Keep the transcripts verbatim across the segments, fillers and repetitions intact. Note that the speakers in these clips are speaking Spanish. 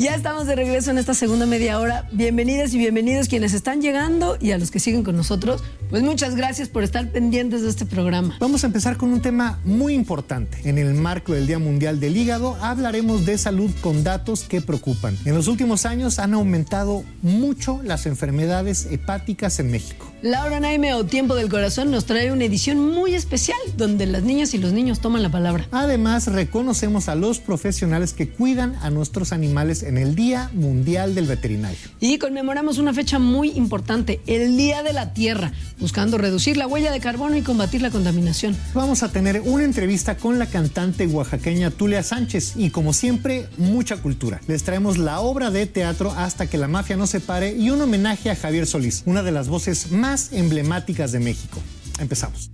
Ya estamos de regreso en esta segunda media hora. Bienvenidas y bienvenidos quienes están llegando y a los que siguen con nosotros. Pues muchas gracias por estar pendientes de este programa. Vamos a empezar con un tema muy importante. En el marco del Día Mundial del Hígado hablaremos de salud con datos que preocupan. En los últimos años han aumentado mucho las enfermedades hepáticas en México. Laura Naime o Tiempo del Corazón nos trae una edición muy especial donde las niñas y los niños toman la palabra. Además, reconocemos a los profesionales que cuidan a nuestros animales en el Día Mundial del Veterinario. Y conmemoramos una fecha muy importante, el Día de la Tierra, buscando reducir la huella de carbono y combatir la contaminación. Vamos a tener una entrevista con la cantante oaxaqueña Tulia Sánchez y, como siempre, mucha cultura. Les traemos la obra de teatro Hasta que la mafia nos separe y un homenaje a Javier Solís, una de las voces más emblemáticas de México. Empezamos.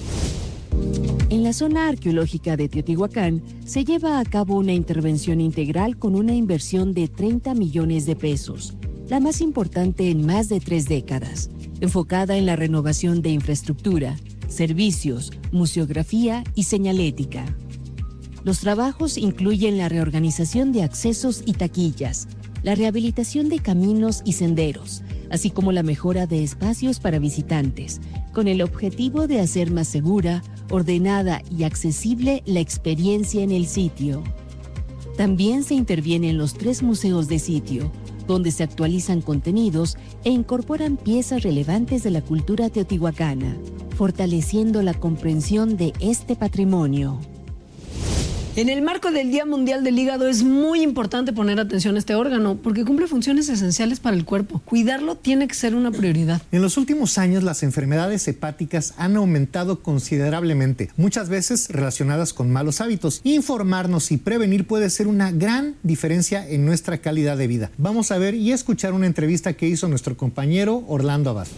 En la zona arqueológica de Teotihuacán se lleva a cabo una intervención integral con una inversión de treinta millones de pesos, la más importante en más de tres décadas, enfocada en la renovación de infraestructura, servicios, museografía y señalética. Los trabajos incluyen la reorganización de accesos y taquillas, la rehabilitación de caminos y senderos, así como la mejora de espacios para visitantes, con el objetivo de hacer más segura, ordenada y accesible la experiencia en el sitio. También se interviene en los tres museos de sitio, donde se actualizan contenidos e incorporan piezas relevantes de la cultura teotihuacana, fortaleciendo la comprensión de este patrimonio. En el marco del Día Mundial del Hígado es muy importante poner atención a este órgano porque cumple funciones esenciales para el cuerpo. Cuidarlo tiene que ser una prioridad. En los últimos años las enfermedades hepáticas han aumentado considerablemente, muchas veces relacionadas con malos hábitos. Informarnos y prevenir puede ser una gran diferencia en nuestra calidad de vida. Vamos a ver y escuchar una entrevista que hizo nuestro compañero Orlando Abad.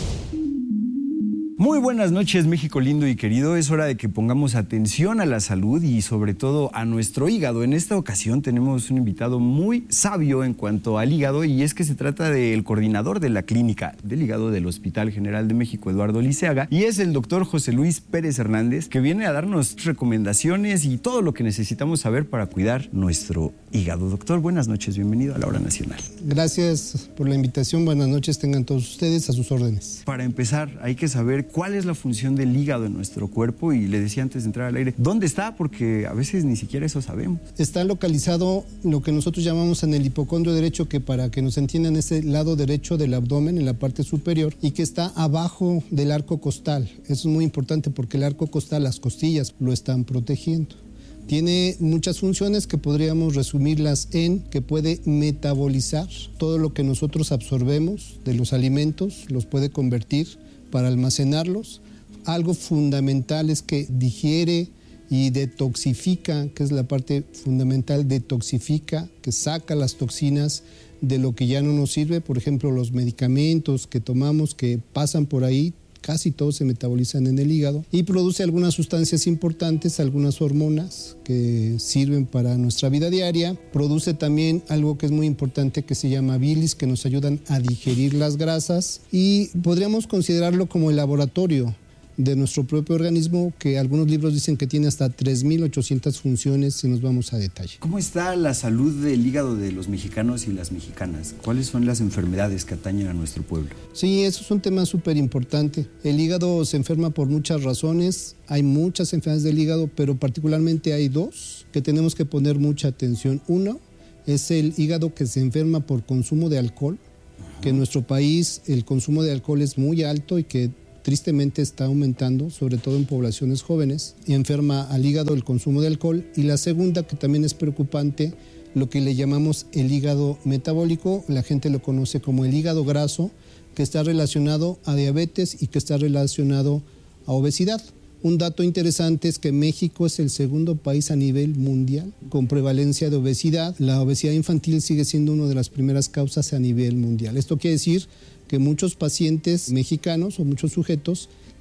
Muy buenas noches, México lindo y querido. Es hora de que pongamos atención a la salud y sobre todo a nuestro hígado. En esta ocasión tenemos un invitado muy sabio en cuanto al hígado y es que se trata del coordinador de la clínica del hígado del Hospital General de México, Eduardo Liceaga, y es el doctor José Luis Pérez Hernández, que viene a darnos recomendaciones y todo lo que necesitamos saber para cuidar nuestro hígado. Doctor, buenas noches, bienvenido a la Hora Nacional. Gracias por la invitación, buenas noches tengan todos ustedes, a sus órdenes. Para empezar, hay que saber cuál es la función del hígado en nuestro cuerpo y le decía antes de entrar al aire, ¿dónde está? Porque a veces ni siquiera eso sabemos. Está localizado lo que nosotros llamamos en el hipocondrio derecho, que para que nos entiendan es el lado derecho del abdomen, en la parte superior, y que está abajo del arco costal. Eso es muy importante porque el arco costal, las costillas, lo están protegiendo. Tiene muchas funciones que podríamos resumirlas en que puede metabolizar todo lo que nosotros absorbemos de los alimentos, los puede convertir para almacenarlos. Algo fundamental es que digiere y detoxifica, que es la parte fundamental, detoxifica, que saca las toxinas de lo que ya no nos sirve. Por ejemplo, los medicamentos que tomamos que pasan por ahí, casi todos se metabolizan en el hígado y produce algunas sustancias importantes, algunas hormonas que sirven para nuestra vida diaria. Produce también algo que es muy importante que se llama bilis, que nos ayudan a digerir las grasas y podríamos considerarlo como el laboratorio de nuestro propio organismo, que algunos libros dicen que tiene hasta tres mil ochocientas funciones si nos vamos a detalle. ¿Cómo está la salud del hígado de los mexicanos y las mexicanas? ¿Cuáles son las enfermedades que atañen a nuestro pueblo? Sí, eso es un tema súper importante. El hígado se enferma por muchas razones. Hay muchas enfermedades del hígado, pero particularmente hay dos que tenemos que poner mucha atención. Uno es el hígado que se enferma por consumo de alcohol, Ajá. que en nuestro país el consumo de alcohol es muy alto y que tristemente está aumentando, sobre todo en poblaciones jóvenes, y enferma al hígado el consumo de alcohol. Y la segunda, que también es preocupante, lo que le llamamos el hígado metabólico, la gente lo conoce como el hígado graso, que está relacionado a diabetes y que está relacionado a obesidad. Un dato interesante es que México es el segundo país a nivel mundial con prevalencia de obesidad. La obesidad infantil sigue siendo una de las primeras causas a nivel mundial. Esto quiere decir que muchos pacientes mexicanos o muchos sujetos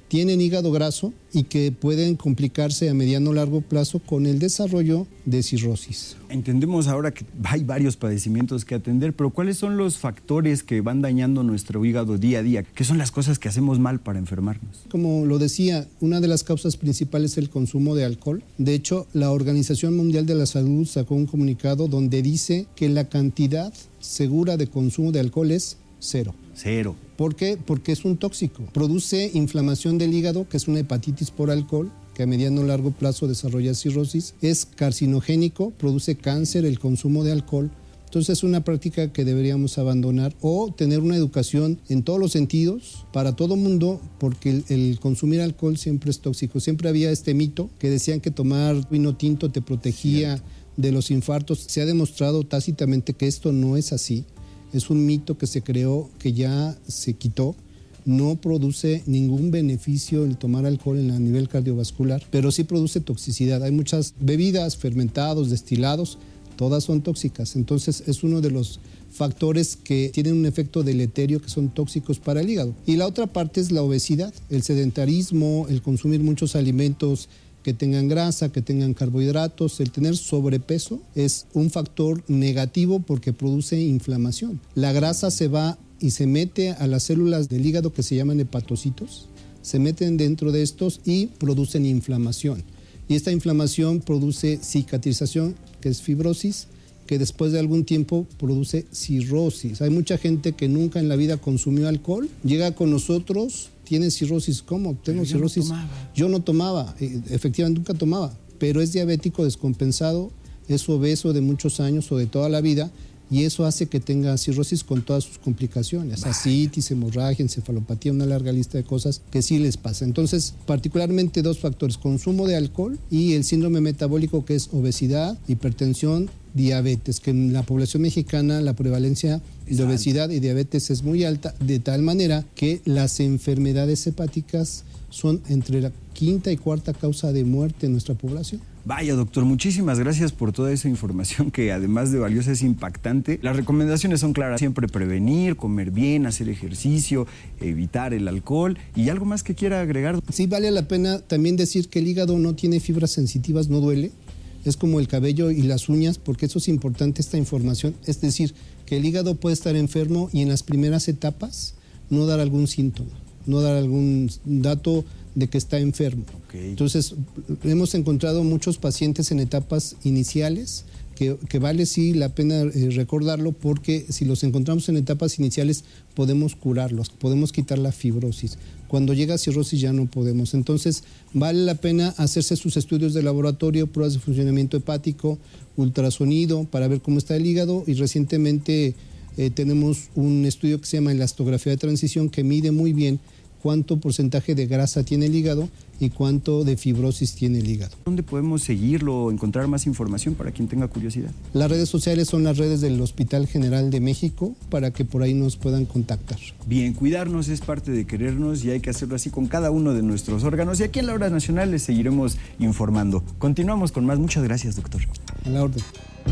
tienen hígado graso y que pueden complicarse a mediano o largo plazo con el desarrollo de cirrosis. Entendemos ahora que hay varios padecimientos que atender, pero ¿cuáles son los factores que van dañando nuestro hígado día a día? ¿Qué son las cosas que hacemos mal para enfermarnos? Como lo decía, una de las causas principales es el consumo de alcohol. De hecho, la Organización Mundial de la Salud sacó un comunicado donde dice que la cantidad segura de consumo de alcohol es cero. Cero. ¿Por qué? Porque es un tóxico. Produce inflamación del hígado, que es una hepatitis por alcohol, que a mediano o largo plazo desarrolla cirrosis. Es carcinogénico, produce cáncer el consumo de alcohol. Entonces es una práctica que deberíamos abandonar o tener una educación en todos los sentidos para todo mundo, porque el, el consumir alcohol siempre es tóxico. Siempre había este mito que decían que tomar vino tinto te protegía Cierto. de los infartos. Se ha demostrado tácitamente que esto no es así. Es un mito que se creó, que ya se quitó. No produce ningún beneficio el tomar alcohol en a nivel cardiovascular, pero sí produce toxicidad. Hay muchas bebidas, fermentados, destilados, todas son tóxicas. Entonces es uno de los factores que tienen un efecto deleterio, que son tóxicos para el hígado. Y la otra parte es la obesidad, el sedentarismo, el consumir muchos alimentos que tengan grasa, que tengan carbohidratos. El tener sobrepeso es un factor negativo porque produce inflamación. La grasa se va y se mete a las células del hígado que se llaman hepatocitos, se meten dentro de estos y producen inflamación. Y esta inflamación produce cicatrización, que es fibrosis, que después de algún tiempo produce cirrosis. Hay mucha gente que nunca en la vida consumió alcohol, llega con nosotros, tiene cirrosis. ¿Cómo? Tengo pero cirrosis. Yo no yo no tomaba, efectivamente nunca tomaba, pero es diabético descompensado, es obeso de muchos años o de toda la vida, y eso hace que tenga cirrosis con todas sus complicaciones, ascitis, hemorragia, encefalopatía, una larga lista de cosas que sí les pasa. Entonces, particularmente dos factores, consumo de alcohol y el síndrome metabólico, que es obesidad, hipertensión, diabetes, que en la población mexicana la prevalencia de obesidad y diabetes es muy alta, de tal manera que las enfermedades hepáticas son entre la quinta y cuarta causa de muerte en nuestra población. Vaya, doctor, muchísimas gracias por toda esa información que además de valiosa es impactante. Las recomendaciones son claras, siempre prevenir, comer bien, hacer ejercicio, evitar el alcohol. ¿Y algo más que quiera agregar? Sí, vale la pena también decir que el hígado no tiene fibras sensitivas, no duele. Es como el cabello y las uñas, porque eso es importante, esta información. Es decir, que el hígado puede estar enfermo y en las primeras etapas no dar algún síntoma, no dar algún dato de que está enfermo. Okay. Entonces, hemos encontrado muchos pacientes en etapas iniciales que, que vale sí la pena eh, recordarlo, porque si los encontramos en etapas iniciales podemos curarlos, podemos quitar la fibrosis. Cuando llega a cirrosis ya no podemos. Entonces, vale la pena hacerse sus estudios de laboratorio, pruebas de funcionamiento hepático, ultrasonido, para ver cómo está el hígado. Y recientemente eh, tenemos un estudio que se llama elastografía de transición, que mide muy bien cuánto porcentaje de grasa tiene el hígado y cuánto de fibrosis tiene el hígado. ¿Dónde podemos seguirlo o encontrar más información para quien tenga curiosidad? Las redes sociales son las redes del Hospital General de México, para que por ahí nos puedan contactar. Bien, cuidarnos es parte de querernos y hay que hacerlo así con cada uno de nuestros órganos. Y aquí en La Hora Nacional les seguiremos informando. Continuamos con más. Muchas gracias, doctor. A la orden.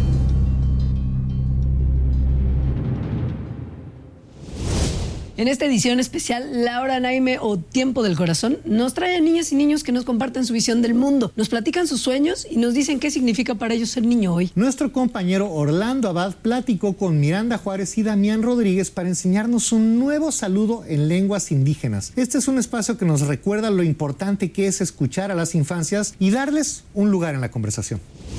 En esta edición especial, La Hora Naime o Tiempo del Corazón nos trae a niñas y niños que nos comparten su visión del mundo, nos platican sus sueños y nos dicen qué significa para ellos ser niño hoy. Nuestro compañero Orlando Abad platicó con Miranda Juárez y Damián Rodríguez para enseñarnos un nuevo saludo en lenguas indígenas. Este es un espacio que nos recuerda lo importante que es escuchar a las infancias y darles un lugar en la conversación.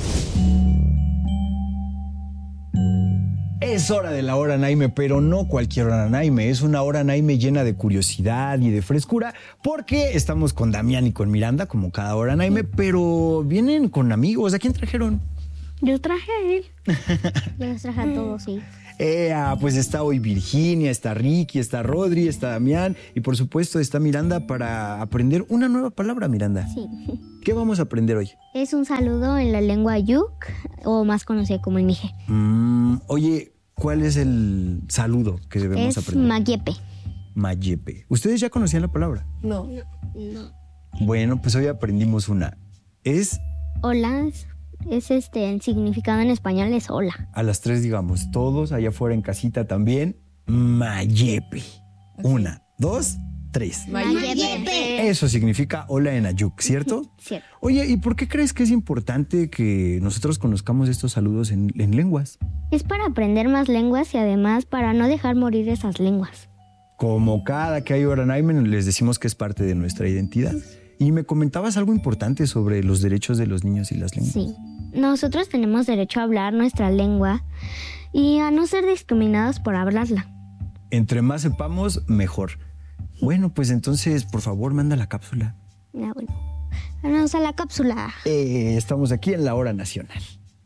Es hora de la Hora Naime, pero no cualquier Hora Naime. Es una Hora Naime llena de curiosidad y de frescura, porque estamos con Damián y con Miranda, como cada Hora Naime, pero vienen con amigos. ¿A quién trajeron? Yo traje a él. Yo los traje a todos, sí. Eh, pues está hoy Virginia, está Ricky, está Rodri, está Damián y por supuesto está Miranda para aprender una nueva palabra, Miranda. Sí. ¿Qué vamos a aprender hoy? Es un saludo en la lengua yuk, o más conocida como el mije. Mm, oye, ¿cuál es el saludo que debemos es aprender? Mayepe. Mayepe. ¿Ustedes ya conocían la palabra? No. No. Bueno, pues hoy aprendimos una. Es... Hola, es, es este, el significado en español es hola. A las tres digamos, todos allá afuera en casita también, Mayepe. Una, dos, tres. Mayepe. Eso significa hola en Ayuk, ¿cierto? Cierto. Oye, ¿y por qué crees que es importante que nosotros conozcamos estos saludos en, en lenguas? Es para aprender más lenguas y además para no dejar morir esas lenguas. Como cada que hay Oranaime, les decimos que es parte de nuestra identidad. Y me comentabas algo importante sobre los derechos de los niños y las lenguas. Sí. Nosotros tenemos derecho a hablar nuestra lengua y a no ser discriminados por hablarla. Entre más sepamos, mejor. Bueno, pues entonces, por favor, manda la cápsula. Ya, bueno. Vamos a la cápsula. Eh, estamos aquí en la Hora Nacional.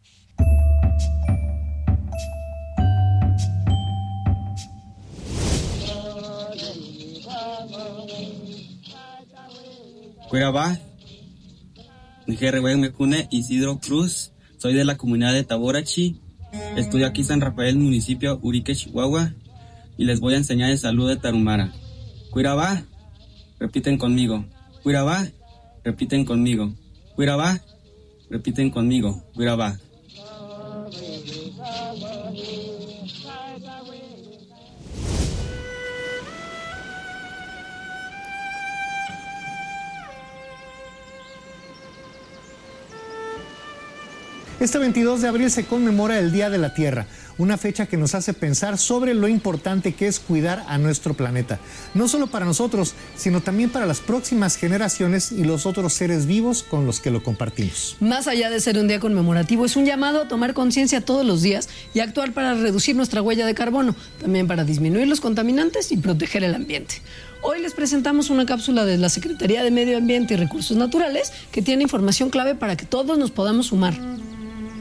Cuirabá, Mecune Isidro Cruz, soy de la comunidad de Taborachi, estudio aquí en San Rafael, municipio Urique, Chihuahua, y les voy a enseñar el saludo de Tarahumara. Cuirabá, repiten conmigo. Cuirabá, repiten conmigo. Cuirabá, repiten conmigo. Cuirabá. Este veintidós de abril se conmemora el Día de la Tierra, una fecha que nos hace pensar sobre lo importante que es cuidar a nuestro planeta, no solo para nosotros, sino también para las próximas generaciones y los otros seres vivos con los que lo compartimos. Más allá de ser un día conmemorativo, es un llamado a tomar conciencia todos los días y actuar para reducir nuestra huella de carbono, también para disminuir los contaminantes y proteger el ambiente. Hoy les presentamos una cápsula de la Secretaría de Medio Ambiente y Recursos Naturales que tiene información clave para que todos nos podamos sumar.